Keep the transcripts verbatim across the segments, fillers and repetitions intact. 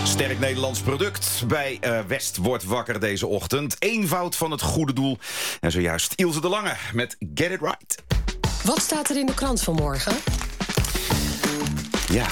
Sterk Nederlands product bij uh, West wordt wakker deze ochtend. Eenvoud van het goede doel. En zojuist Ilse de Lange met Get It Right. Wat staat er in de krant vanmorgen? Ja.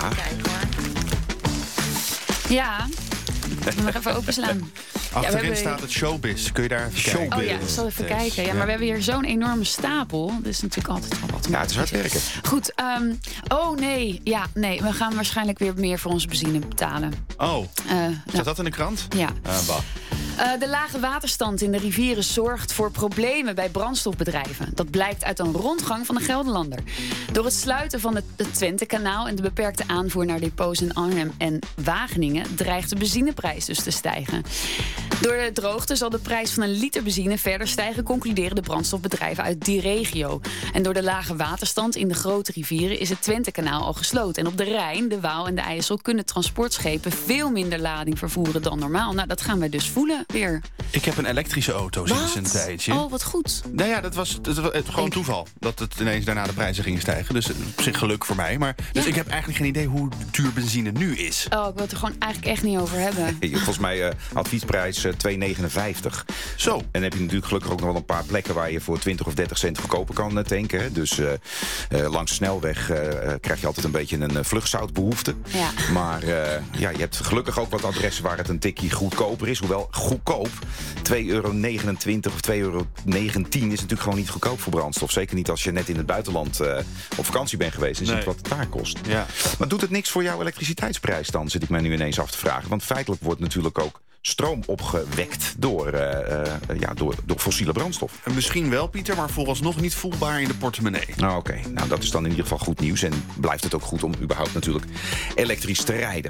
Ja, ik moet nog even openslaan. Achterin ja, hebben... staat het showbiz. Kun je daar even showbiz. kijken? Oh ja, ik zal even kijken. Ja, maar we hebben hier zo'n enorme stapel. Dat is natuurlijk altijd wel wat. Ja, het is hard werken. Goed, um, oh nee. Ja, nee. We gaan waarschijnlijk weer meer voor onze benzine betalen. Oh, uh, nou. Staat dat in de krant? Ja. Uh, bah. Uh, de lage waterstand in de rivieren zorgt voor problemen bij brandstofbedrijven. Dat blijkt uit een rondgang van de Gelderlander. Door het sluiten van het, het Twentekanaal en de beperkte aanvoer naar depots in Arnhem en Wageningen dreigt de benzineprijs dus te stijgen. Door de droogte zal de prijs van een liter benzine verder stijgen, concluderen de brandstofbedrijven uit die regio. En door de lage waterstand in de grote rivieren is het Twentekanaal al gesloten. En op de Rijn, de Waal en de IJssel kunnen transportschepen veel minder lading vervoeren dan normaal. Nou, dat gaan wij dus voelen weer. Ik heb een elektrische auto sinds een tijdje. Oh, wat goed. Nou ja, dat was, dat was gewoon ik... toeval. Dat het ineens daarna de prijzen gingen stijgen. Dus op zich geluk voor mij. Maar, dus ja. ik heb eigenlijk geen idee hoe duur benzine nu is. Oh, ik wil het er gewoon eigenlijk echt niet over hebben. Volgens mij uh, adviesprijs uh, twee negenenvijftig. Zo. En dan heb je natuurlijk gelukkig ook nog wel een paar plekken waar je voor twintig of dertig cent goedkoper kan uh, tanken. Hè. Dus uh, uh, langs de snelweg uh, krijg je altijd een beetje een uh, vluchtzoutbehoefte. Ja. Maar uh, ja, je hebt gelukkig ook wat adressen waar het een tikkie goedkoper is. Hoewel goedkoop, twee euro negenentwintig of twee euro negentien is natuurlijk gewoon niet goedkoop voor brandstof. Zeker niet als je net in het buitenland uh, op vakantie bent geweest en ziet nee. wat het daar kost. Ja. Maar doet het niks voor jouw elektriciteitsprijs dan, zit ik mij nu ineens af te vragen. Want feitelijk wordt natuurlijk ook stroom opgewekt door, uh, uh, ja, door, door fossiele brandstof. Misschien wel, Pieter, maar vooralsnog niet voelbaar in de portemonnee. Nou, oké. Okay. Nou, dat is dan in ieder geval goed nieuws. En blijft het ook goed om überhaupt natuurlijk elektrisch te rijden.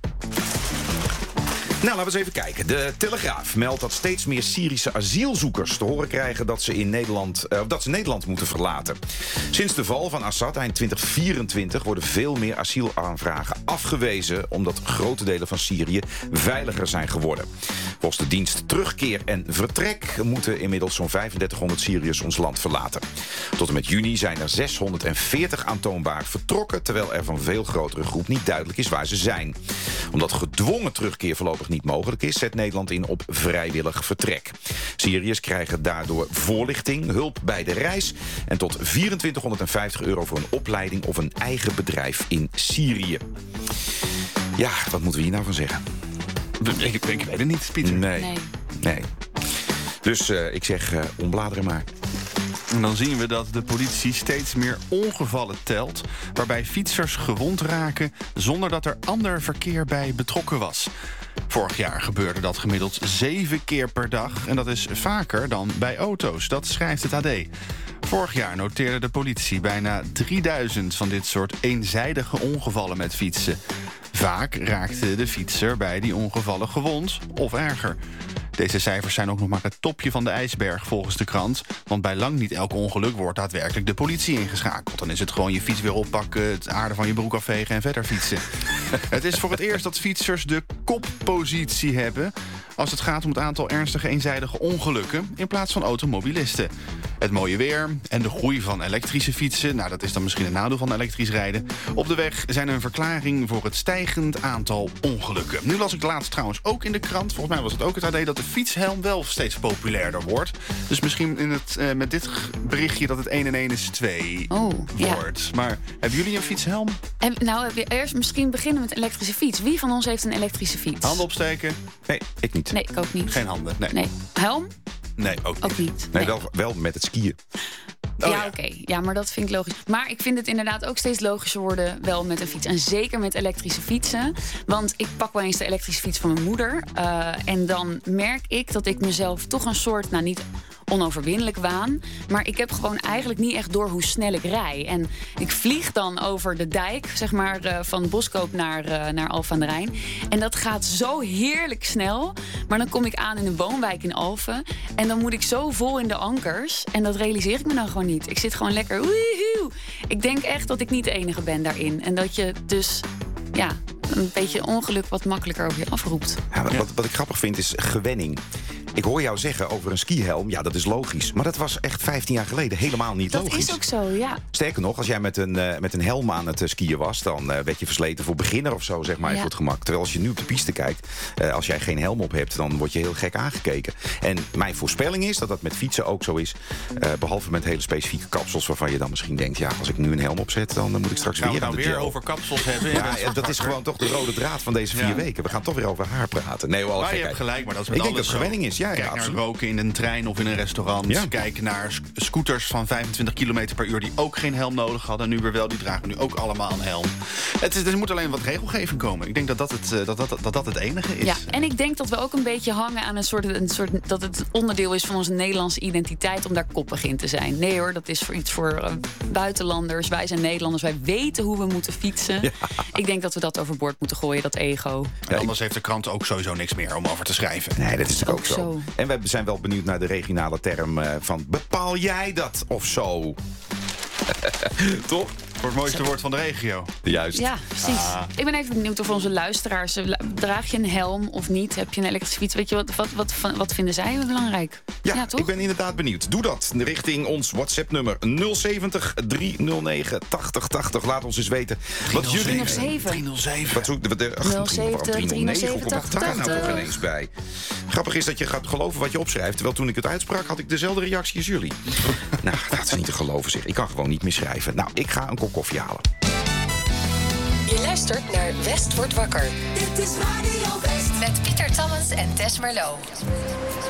Nou, laten we eens even kijken. De Telegraaf meldt dat steeds meer Syrische asielzoekers te horen krijgen dat ze, in Nederland, uh, dat ze Nederland moeten verlaten. Sinds de val van Assad eind twintig vierentwintig worden veel meer asielaanvragen afgewezen omdat grote delen van Syrië veiliger zijn geworden. Volgens de dienst Terugkeer en Vertrek moeten inmiddels zo'n vijfendertighonderd Syriërs ons land verlaten. Tot en met juni zijn er zeshonderdveertig aantoonbaar vertrokken, terwijl er van een veel grotere groep niet duidelijk is waar ze zijn. Omdat gedwongen terugkeer voorlopig niet mogelijk is, zet Nederland in op vrijwillig vertrek. Syriërs krijgen daardoor voorlichting, hulp bij de reis en tot vierentwintighonderdvijftig euro voor een opleiding of een eigen bedrijf in Syrië. Ja, wat moeten we hier nou van zeggen? Ik, ik weet het niet, Pieter. Nee. Nee. nee. Dus uh, ik zeg, uh, ombladeren maar. En dan zien we dat de politie steeds meer ongevallen telt, waarbij fietsers gewond raken zonder dat er ander verkeer bij betrokken was. Vorig jaar gebeurde dat gemiddeld zeven keer per dag. En dat is vaker dan bij auto's, dat schrijft het A D. Vorig jaar noteerde de politie bijna drieduizend van dit soort eenzijdige ongevallen met fietsen. Vaak raakte de fietser bij die ongevallen gewond of erger. Deze cijfers zijn ook nog maar het topje van de ijsberg volgens de krant. Want bij lang niet elk ongeluk wordt daadwerkelijk de politie ingeschakeld. Dan is het gewoon je fiets weer oppakken, het aarde van je broek afvegen en verder fietsen. Het is voor het eerst dat fietsers de koppositie hebben als het gaat om het aantal ernstige eenzijdige ongelukken in plaats van automobilisten. Het mooie weer en de groei van elektrische fietsen, nou dat is dan misschien een nadeel van elektrisch rijden, op de weg zijn een verklaring voor het stijgend aantal ongelukken. Nu las ik laatst trouwens ook in de krant, volgens mij was het ook het A D, dat de fietshelm wel steeds populairder wordt. Dus misschien in het, uh, met dit berichtje dat het één en één is twee oh, wordt. Ja. Maar hebben jullie een fietshelm? En, nou, eerst misschien beginnen met een elektrische fiets. Wie van ons heeft een elektrische fiets? Handen opsteken? Nee, ik niet. Nee, ik ook niet. Geen handen, nee. nee. Helm? Nee, ook niet. Ook niet. Nee, Nee. Wel, wel met het skiën. Oh, ja, ja. oké. Okay. Ja, maar dat vind ik logisch. Maar ik vind het inderdaad ook steeds logischer worden wel met een fiets. En zeker met elektrische fietsen. Want ik pak wel eens de elektrische fiets van mijn moeder. Uh, en dan merk ik dat ik mezelf toch een soort, nou niet onoverwinnelijk waan. Maar ik heb gewoon eigenlijk niet echt door hoe snel ik rij. En ik vlieg dan over de dijk, zeg maar, uh, van Boskoop naar, uh, naar Alphen aan de Rijn. En dat gaat zo heerlijk snel. Maar dan kom ik aan in een woonwijk in Alphen. En dan moet ik zo vol in de ankers. En dat realiseer ik me dan gewoon niet. Ik zit gewoon lekker. Woehoe. Ik denk echt dat ik niet de enige ben daarin. En dat je dus, ja, een beetje ongeluk wat makkelijker over je afroept. Ja, wat, wat ik grappig vind is gewenning. Ik hoor jou zeggen over een skihelm, ja, dat is logisch. Maar dat was echt vijftien jaar geleden helemaal niet Dat logisch. is ook zo, ja. Sterker nog, als jij met een, uh, met een helm aan het uh, skiën was... dan uh, werd je versleten voor beginner of zo, zeg maar, Ja. even het gemak. Terwijl als je nu op de piste kijkt, uh, als jij geen helm op hebt... dan word je heel gek aangekeken. En mijn voorspelling is dat dat met fietsen ook zo is. Uh, behalve met hele specifieke kapsels waarvan je dan misschien denkt... ja, als ik nu een helm opzet, dan uh, moet ik straks Gaan we weer aan nou de weer gel. over kapsels hebben? Ja, ja, dat is gewoon toch de rode draad van deze vier Ja. weken. We gaan toch weer over haar praten. Nee, wel Maar je gekheid. hebt gelijk, maar dat is met Ik denk alles dat het zo. gewenning is, ja, ja, Kijk naar absoluut. roken in een trein of in een restaurant. Ja. Kijk naar sc- scooters van vijfentwintig kilometer per uur... die ook geen helm nodig hadden. Nu weer wel, die dragen nu ook allemaal een helm. Het is, er moet alleen wat regelgeving komen. Ik denk dat dat het, uh, dat, dat, dat, dat het enige is. Ja, en ik denk dat we ook een beetje hangen aan een soort, een soort... dat het onderdeel is van onze Nederlandse identiteit om daar koppig in te zijn. Nee hoor, dat is voor iets voor uh, buitenlanders. Wij zijn Nederlanders, wij weten hoe we moeten fietsen. Ja. Ik denk dat we dat overboord moeten gooien, dat ego. En anders heeft de krant ook sowieso niks meer om over te schrijven. Nee, dat is natuurlijk ook, Ook zo. zo. En we zijn wel benieuwd naar de regionale term uh, van... bepaal jij dat of zo? Toch? Voor het mooiste woord van de regio. Juist. Ja, precies. Ah. Ik ben even benieuwd of onze luisteraars... uh, draag je een helm of niet? Heb je een elektrische fiets? Weet je, wat, wat, wat, wat vinden zij belangrijk? Ja, toch? ik ben inderdaad benieuwd. Doe dat richting ons WhatsApp-nummer nul zeventig, driehonderdnegen, tachtig tachtig. Laat ons eens weten wat jullie... driehonderdzeven. driehonderdzeven. Wat zoekt... de nul zeventig, driehonderdnegen, hoe komt tachtig, daar nou toch tachtig. ineens bij? Grappig is dat je gaat geloven wat je opschrijft. Terwijl toen ik het uitsprak, had ik dezelfde reactie als jullie. Nou, dat is niet te geloven, zeg. Ik kan gewoon niet meer schrijven. Nou, ik ga een kop koffie halen. Je luistert naar West wordt wakker. Dit is Radio West. Met Pieter Tammens en Tess Merlot.